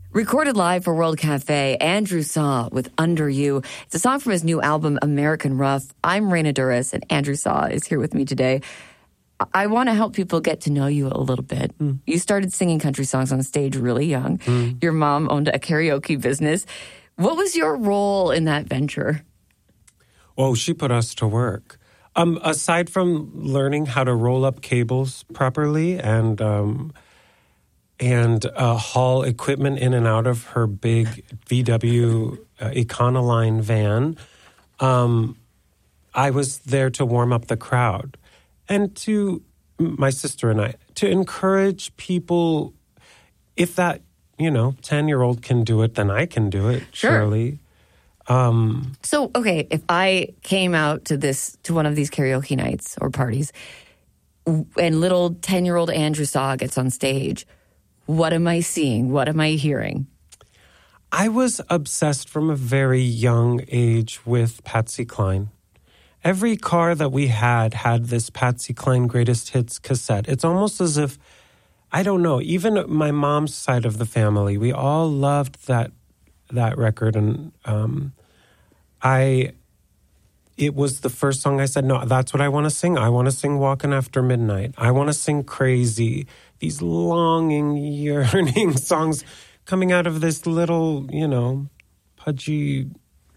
Recorded live for World Cafe, Andrew Saw with Under You. It's a song from his new album, American Rough. I'm Raina Duras, and Andrew Saw is here with me today. I want to help people get to know you a little bit. You started singing country songs on stage really young. Your mom owned a karaoke business. What was your role in that venture? Oh, she put us to work. Aside from learning how to roll up cables properly and haul equipment in and out of her big VW Econoline van, I was there to warm up the crowd. And to my sister and I, to encourage people, if that, 10-year-old can do it, then I can do it, surely. So, okay, if I came out to one of these karaoke nights or parties, and little 10-year-old Andrew Saw gets on stage, what am I seeing? What am I hearing? I was obsessed from a very young age with Patsy Cline. Every car that we had this Patsy Cline Greatest Hits cassette. It's almost as if, I don't know, even my mom's side of the family, we all loved that record. And it was the first song I said, no, that's what I want to sing. I want to sing Walking After Midnight. I want to sing Crazy. These longing, yearning songs coming out of this little, pudgy,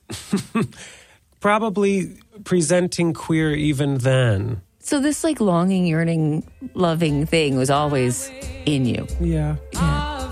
probably presenting queer even then. So this longing, yearning, loving thing was always in you. Yeah.